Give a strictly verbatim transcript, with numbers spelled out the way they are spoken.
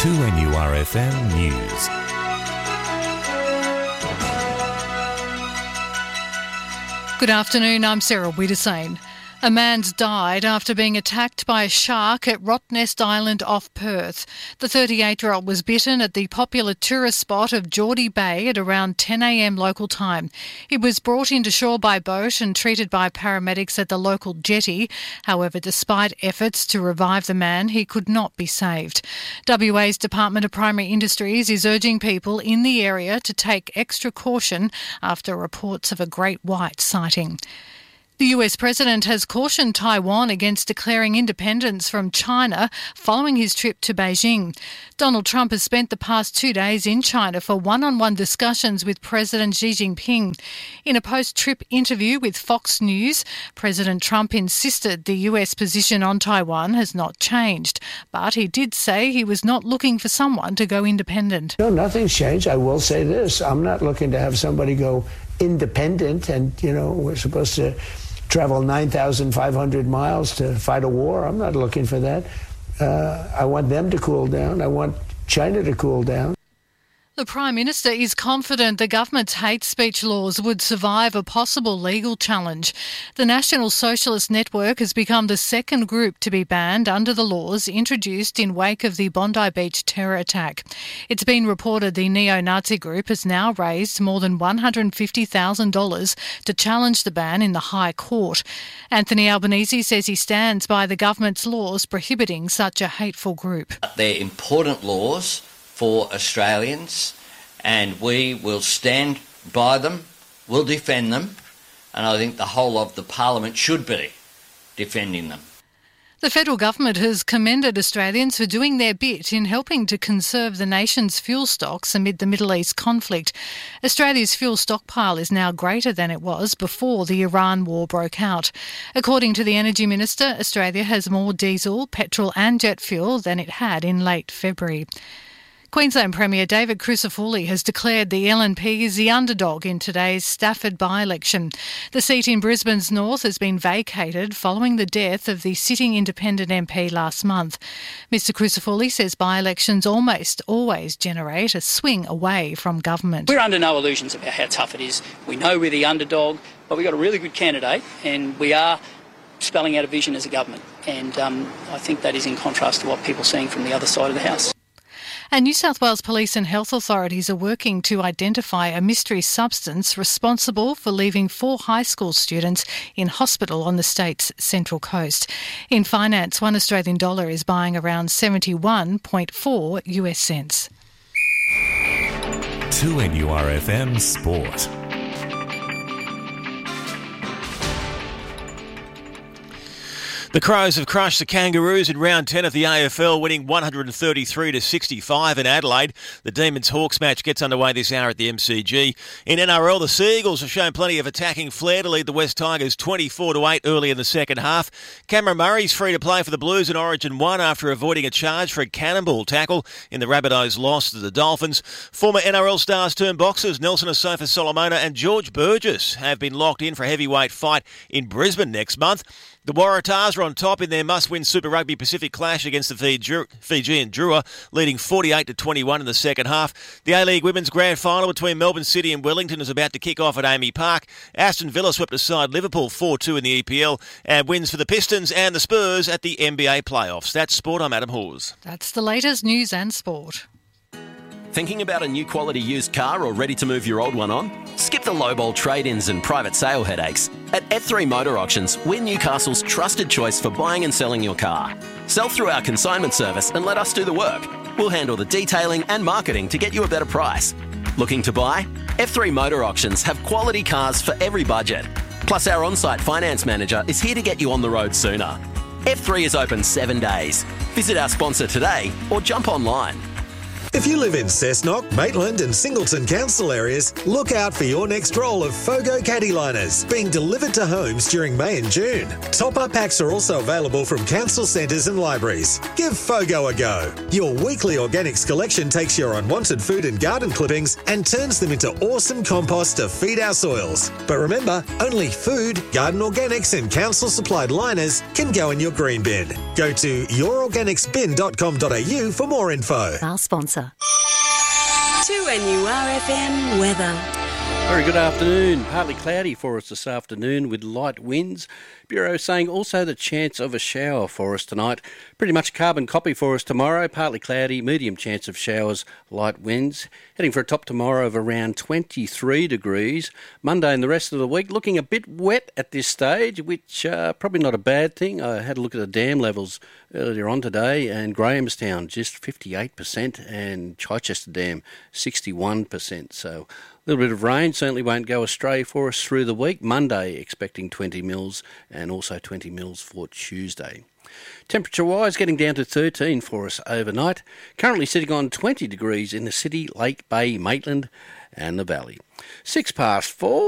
two N U R F M News. Good afternoon, I'm Sarah Widdesane. A man's died after being attacked by a shark at Rottnest Island off Perth. The thirty-eight-year-old was bitten at the popular tourist spot of Geordie Bay at around ten a m local time. He was brought into shore by boat and treated by paramedics at the local jetty. However, despite efforts to revive the man, he could not be saved. W A's Department of Primary Industries is urging people in the area to take extra caution after reports of a great white sighting. The U S President has cautioned Taiwan against declaring independence from China following his trip to Beijing. Donald Trump has spent the past two days in China for one-on-one discussions with President Xi Jinping. In a post-trip interview with Fox News, President Trump insisted the U S position on Taiwan has not changed, but he did say he was not looking for someone to go independent. No, nothing's changed. I will say this. I'm not looking to have somebody go independent and, you know, we're supposed to travel nine thousand five hundred miles to fight a war. I'm not looking for that. Uh, I want them to cool down. I want China to cool down. The Prime Minister is confident the government's hate speech laws would survive a possible legal challenge. The National Socialist Network has become the second group to be banned under the laws introduced in wake of the Bondi Beach terror attack. It's been reported the neo-Nazi group has now raised more than one hundred fifty thousand dollars to challenge the ban in the High Court. Anthony Albanese says he stands by the government's laws prohibiting such a hateful group. They're important laws for Australians, and we will stand by them, we'll defend them, and I think the whole of the Parliament should be defending them. The federal government has commended Australians for doing their bit in helping to conserve the nation's fuel stocks amid the Middle East conflict. Australia's fuel stockpile is now greater than it was before the Iran war broke out. According to the Energy Minister, Australia has more diesel, petrol and jet fuel than it had in late February. Queensland Premier David Crucifulli has declared the L N P is the underdog in today's Stafford by-election. The seat in Brisbane's north has been vacated following the death of the sitting independent M P last month. Mister Crucifulli says by-elections almost always generate a swing away from government. We're under no illusions about how tough it is. We know we're the underdog, but we've got a really good candidate and we are spelling out a vision as a government. And um, I think that is in contrast to what people are seeing from the other side of the House. And New South Wales police and health authorities are working to identify a mystery substance responsible for leaving four high school students in hospital on the state's central coast. In finance, one Australian dollar is buying around seventy-one point four U S cents. two N U R F M Sport. The Crows have crushed the Kangaroos in round ten of the A F L, winning one hundred thirty-three to sixty-five in Adelaide. The Demons-Hawks match gets underway this hour at the M C G. In N R L, the Seagulls have shown plenty of attacking flair to lead the West Tigers twenty-four to eight early in the second half. Cameron Murray's free to play for the Blues in Origin one after avoiding a charge for a cannonball tackle in the Rabbitohs' loss to the Dolphins. Former N R L stars turned boxers Nelson Asofa Solomona and George Burgess have been locked in for a heavyweight fight in Brisbane next month. The Waratahs are on top in their must-win Super Rugby Pacific clash against the Fijian Drua, leading forty-eight to twenty-one in the second half. The A-League Women's Grand Final between Melbourne City and Wellington is about to kick off at Amy Park. Aston Villa swept aside Liverpool four two in the E P L and wins for the Pistons and the Spurs at the N B A playoffs. That's Sport. I'm Adam Hawes. That's the latest news and sport. Thinking about a new quality used car or ready to move your old one on? Skip the lowball trade-ins and private sale headaches. At F three Motor Auctions, we're Newcastle's trusted choice for buying and selling your car. Sell through our consignment service and let us do the work. We'll handle the detailing and marketing to get you a better price. Looking to buy? F three Motor Auctions have quality cars for every budget. Plus, our on-site finance manager is here to get you on the road sooner. F three is open seven days. Visit our sponsor today or jump online. If you live in Cessnock, Maitland and Singleton council areas, look out for your next roll of Fogo caddy liners being delivered to homes during May and June. Top-up packs are also available from council centres and libraries. Give Fogo a go. Your weekly organics collection takes your unwanted food and garden clippings and turns them into awesome compost to feed our soils. But remember, only food, garden organics and council-supplied liners can go in your green bin. Go to your organics bin dot com dot a u for more info. Our sponsor. two N U R F M weather. Very good afternoon. Partly cloudy for us this afternoon with light winds. Bureau saying also the chance of a shower for us tonight. Pretty much carbon copy for us tomorrow. Partly cloudy, medium chance of showers, light winds. Heading for a top tomorrow of around twenty-three degrees. Monday and the rest of the week looking a bit wet at this stage, which uh, probably not a bad thing. I had a look at the dam levels earlier on today, and Grahamstown just fifty-eight percent and Chichester Dam sixty-one percent. So a little bit of rain certainly won't go astray for us through the week. Monday expecting twenty mils and also twenty mils for Tuesday. Temperature-wise, getting down to thirteen for us overnight. Currently sitting on twenty degrees in the city, Lake Bay, Maitland and the Valley. Six past four.